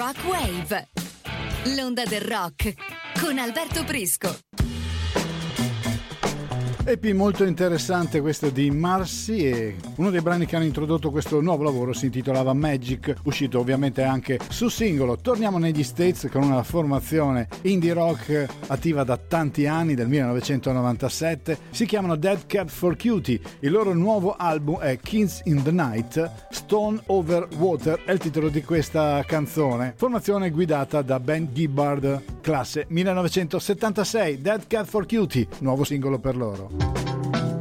Rock Wave, l'onda del rock con Alberto Prisco. EP molto interessante questo di Marcy, e uno dei brani che hanno introdotto questo nuovo lavoro si intitolava Magic, uscito ovviamente anche su singolo. Torniamo negli States con una formazione indie rock attiva da tanti anni, del 1997. Si chiamano Dead Cat for Cutie. Il loro nuovo album è Kings in the Night, Stone Over Water è il titolo di questa canzone. Formazione guidata da Ben Gibbard, classe 1976. Dead Cat for Cutie, nuovo singolo per loro.